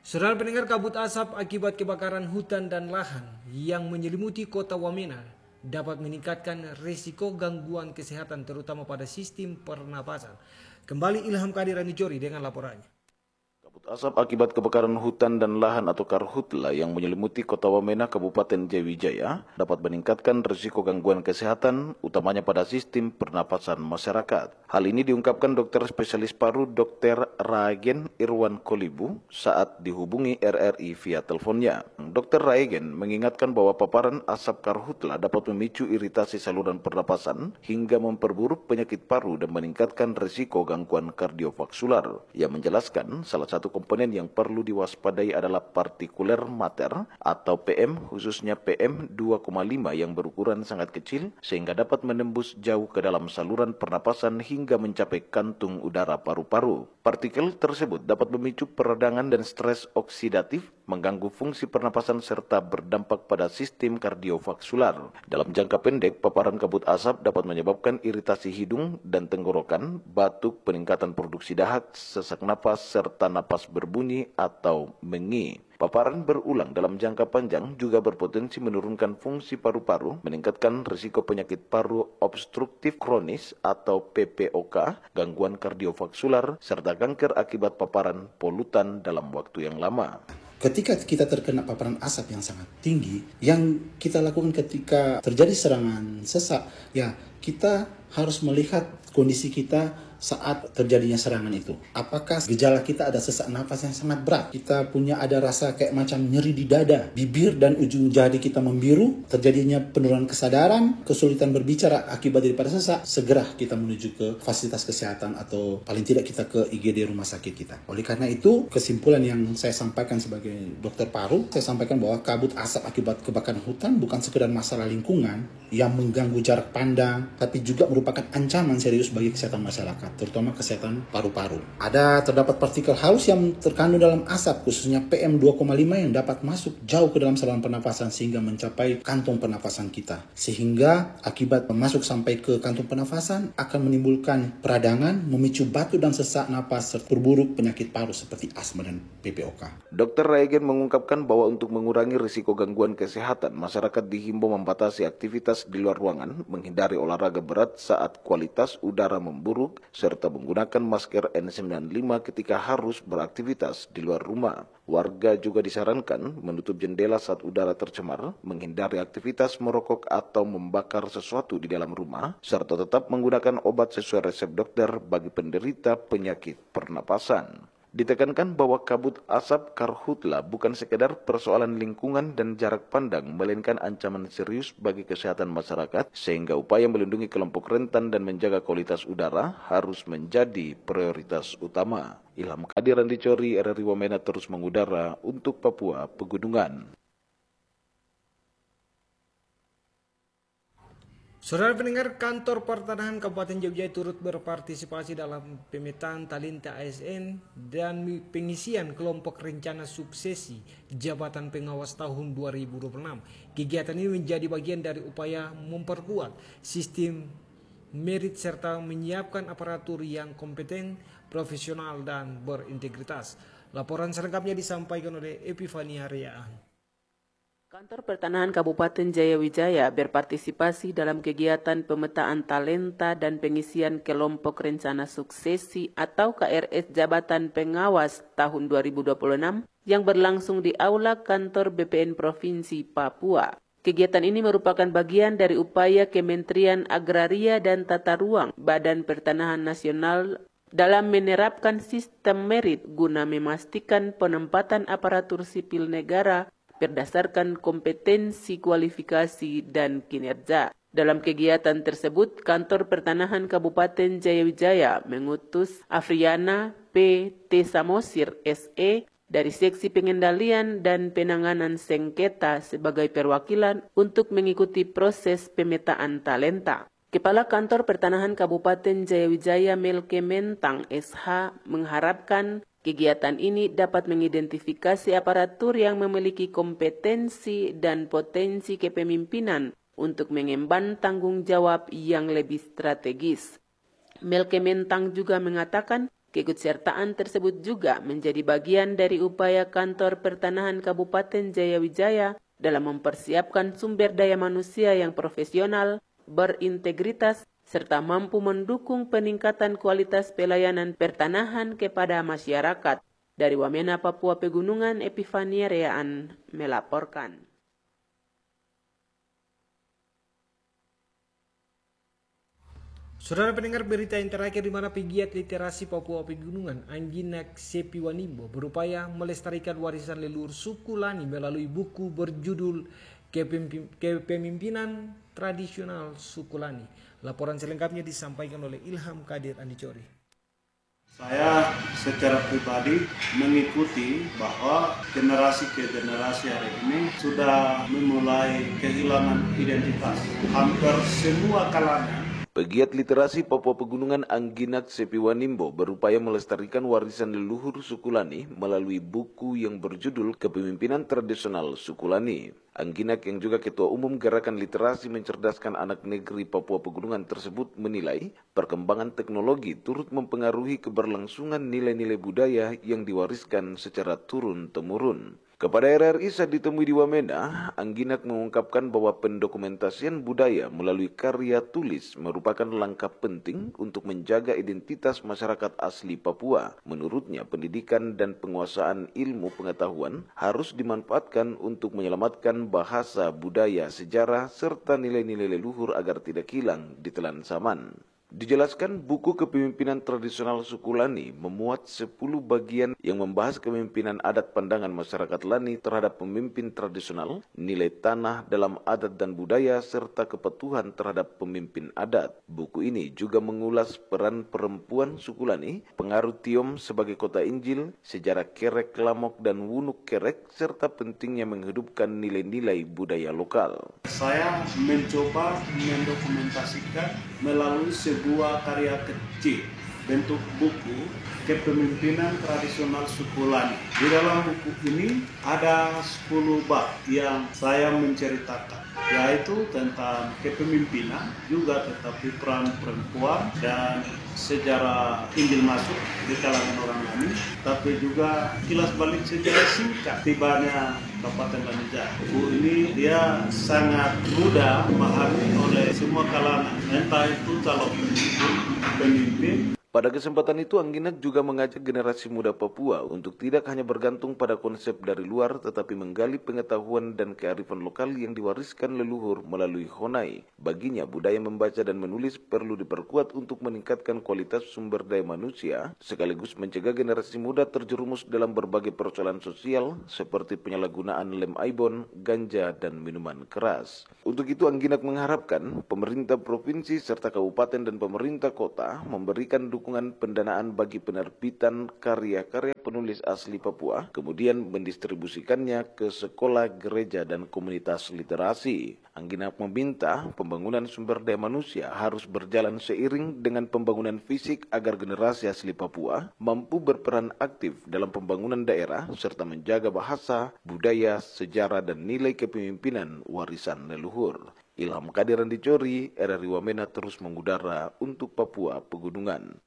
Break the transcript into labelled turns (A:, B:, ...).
A: Saudara pendengar, kabut asap akibat kebakaran hutan dan lahan yang menyelimuti kota Wamena dapat meningkatkan risiko gangguan kesehatan terutama pada sistem pernapasan. Kembali Ilham Kadir Anijori dengan laporannya.
B: Kabut asap akibat kebakaran hutan dan lahan atau karhutla yang menyelimuti kota Wamena, Kabupaten Jayawijaya dapat meningkatkan risiko gangguan kesehatan, utamanya pada sistem pernapasan masyarakat. Hal ini diungkapkan dokter spesialis paru Dr. Raegen Irwan Kolibu saat dihubungi RRI via teleponnya. Dr. Raegen mengingatkan bahwa paparan asap karhutla dapat memicu iritasi saluran pernapasan hingga memperburuk penyakit paru dan meningkatkan risiko gangguan kardiovaskular. Ia menjelaskan salah satu komponen yang perlu diwaspadai adalah partikuler mater atau PM, khususnya PM 2,5 yang berukuran sangat kecil sehingga dapat menembus jauh ke dalam saluran pernapasan hingga mencapai kantung udara paru-paru. Partikel tersebut dapat memicu peradangan dan stres oksidatif, mengganggu fungsi pernapasan serta berdampak pada sistem kardiovaskular. Dalam jangka pendek, paparan kabut asap dapat menyebabkan iritasi hidung dan tenggorokan, batuk, peningkatan produksi dahak, sesak napas, serta napas berbunyi atau mengi. Paparan berulang dalam jangka panjang juga berpotensi menurunkan fungsi paru-paru, meningkatkan risiko penyakit paru obstruktif kronis atau PPOK, gangguan kardiovaskular, serta kanker akibat paparan polutan dalam waktu yang lama.
C: Ketika kita terkena paparan asap yang sangat tinggi, yang kita lakukan ketika terjadi serangan sesak, ya kita harus melihat kondisi kita saat terjadinya serangan itu. Apakah gejala kita ada sesak nafas yang sangat berat? Kita punya ada rasa kayak macam nyeri di dada, bibir dan ujung jari kita membiru, terjadinya penurunan kesadaran, kesulitan berbicara akibat daripada sesak, segera kita menuju ke fasilitas kesehatan atau paling tidak kita ke IGD rumah sakit kita. Oleh karena itu, kesimpulan yang saya sampaikan sebagai dokter paru, saya sampaikan bahwa kabut asap akibat kebakaran hutan bukan sekedar masalah lingkungan yang mengganggu jarak pandang, tapi juga merupakan ancaman serius bagi kesehatan masyarakat, terutama kesehatan paru-paru. Ada terdapat partikel halus yang terkandung dalam asap, khususnya PM 2,5 yang dapat masuk jauh ke dalam saluran pernapasan sehingga mencapai kantong pernapasan kita. Sehingga akibat masuk sampai ke kantong pernapasan akan menimbulkan peradangan, memicu batuk dan sesak napas, serta perburuk penyakit paru seperti asma dan PPOK.
B: Dr. Raegen mengungkapkan bahwa untuk mengurangi risiko gangguan kesehatan, masyarakat dihimbau membatasi aktivitas di luar ruangan, menghindari olahraga berat saat kualitas udara memburuk, serta menggunakan masker N95 ketika harus beraktivitas di luar rumah. Warga juga disarankan menutup jendela saat udara tercemar, menghindari aktivitas merokok atau membakar sesuatu di dalam rumah, serta tetap menggunakan obat sesuai resep dokter bagi penderita penyakit pernapasan. Ditekankan bahwa kabut asap karhutla bukan sekedar persoalan lingkungan dan jarak pandang, melainkan ancaman serius bagi kesehatan masyarakat, sehingga upaya melindungi kelompok rentan dan menjaga kualitas udara harus menjadi prioritas utama. Ilham Kadir Anijori, RRI Wamena terus mengudara untuk Papua Pegunungan.
A: Saudara pendengar, Kantor Pertanahan Kabupaten Jayawijaya turut berpartisipasi dalam pemetaan talenta ASN dan pengisian kelompok rencana suksesi Jabatan Pengawas tahun 2026. Kegiatan ini menjadi bagian dari upaya memperkuat sistem merit serta menyiapkan aparatur yang kompeten, profesional, dan berintegritas. Laporan selengkapnya disampaikan oleh Epifania Riaan.
D: Kantor Pertanahan Kabupaten Jayawijaya berpartisipasi dalam kegiatan pemetaan talenta dan pengisian kelompok rencana suksesi atau KRS Jabatan Pengawas tahun 2026 yang berlangsung di Aula Kantor BPN Provinsi Papua. Kegiatan ini merupakan bagian dari upaya Kementerian Agraria dan Tata Ruang Badan Pertanahan Nasional dalam menerapkan sistem merit guna memastikan penempatan aparatur sipil negara berdasarkan kompetensi, kualifikasi, dan kinerja. Dalam kegiatan tersebut, Kantor Pertanahan Kabupaten Jayawijaya mengutus Afriana P.T. Samosir S.E. dari Seksi Pengendalian dan Penanganan Sengketa sebagai perwakilan untuk mengikuti proses pemetaan talenta. Kepala Kantor Pertanahan Kabupaten Jayawijaya Melke Mentang SH mengharapkan kegiatan ini dapat mengidentifikasi aparatur yang memiliki kompetensi dan potensi kepemimpinan untuk mengemban tanggung jawab yang lebih strategis. Melke Mentang juga mengatakan Keikutsertaan tersebut juga menjadi bagian dari upaya Kantor Pertanahan Kabupaten Jayawijaya dalam mempersiapkan sumber daya manusia yang profesional, berintegritas, serta mampu mendukung peningkatan kualitas pelayanan pertanahan kepada masyarakat. Dari Wamena, Papua Pegunungan, Epifania Reaan melaporkan.
A: Saudara pendengar, berita yang terakhir di mana pegiat literasi Papua Pegunungan Angginak Sepi Wanimbo berupaya melestarikan warisan leluhur suku Lani melalui buku berjudul Kepemimpinan Tradisional Suku Lani. Laporan selengkapnya disampaikan oleh Ilham Kadir Andicori.
E: Saya secara pribadi mengikuti bahwa generasi ke generasi hari ini sudah memulai kehilangan identitas. Hampir semua kalangan.
B: Pegiat literasi Papua Pegunungan Angginak Sepi Wanimbo berupaya melestarikan warisan leluhur suku Lani melalui buku yang berjudul Kepemimpinan Tradisional Suku Lani. Angginak yang juga Ketua Umum Gerakan Literasi Mencerdaskan Anak Negeri Papua Pegunungan tersebut menilai perkembangan teknologi turut mempengaruhi keberlangsungan nilai-nilai budaya yang diwariskan secara turun-temurun. Kepada RRI saat ditemui di Wamena, Angginak mengungkapkan bahwa pendokumentasian budaya melalui karya tulis merupakan langkah penting untuk menjaga identitas masyarakat asli Papua. Menurutnya, pendidikan dan penguasaan ilmu pengetahuan harus dimanfaatkan untuk menyelamatkan bahasa, budaya, sejarah, serta nilai-nilai leluhur agar tidak hilang ditelan zaman. Dijelaskan buku Kepemimpinan Tradisional Suku Lani memuat 10 bagian yang membahas kepemimpinan adat pandangan masyarakat Lani terhadap pemimpin tradisional, nilai tanah dalam adat dan budaya, serta kepatuhan terhadap pemimpin adat. Buku ini juga mengulas peran perempuan suku Lani, pengaruh Tiom sebagai kota Injil, sejarah Kerek, Lamok, dan Wunuk Kerek, serta pentingnya menghidupkan nilai-nilai budaya lokal.
E: Saya mencoba mendokumentasikan melalui sebuah karya kecil bentuk buku Kepemimpinan Tradisional Suku Lani. Di dalam buku ini ada 10 bab yang saya menceritakan, yaitu tentang kepemimpinan, juga tetapi peran perempuan dan sejarah Injil masuk di kalangan orang Lani, tapi juga kilas balik sejarah singkat tibanya Kabupaten Lanijaya. Buku ini dia sangat mudah memahami oleh semua kalangan, entah itu calon pemimpin.
B: Pada kesempatan itu, Angginak juga mengajak generasi muda Papua untuk tidak hanya bergantung pada konsep dari luar, tetapi menggali pengetahuan dan kearifan lokal yang diwariskan leluhur melalui Honai. Baginya, budaya membaca dan menulis perlu diperkuat untuk meningkatkan kualitas sumber daya manusia, sekaligus mencegah generasi muda terjerumus dalam berbagai persoalan sosial seperti penyalahgunaan lem aibon, ganja, dan minuman keras. Untuk itu, Angginak mengharapkan pemerintah provinsi serta kabupaten dan pemerintah kota memberikan dukungan pendanaan bagi penerbitan karya-karya penulis asli Papua, kemudian mendistribusikannya ke sekolah, gereja, dan komunitas literasi. Angginak meminta pembangunan sumber daya manusia harus berjalan seiring dengan pembangunan fisik agar generasi asli Papua mampu berperan aktif dalam pembangunan daerah serta menjaga bahasa, budaya, sejarah, dan nilai kepemimpinan warisan leluhur. Ilham Kadir Andicori, RRI Wamena terus mengudara untuk Papua Pegunungan.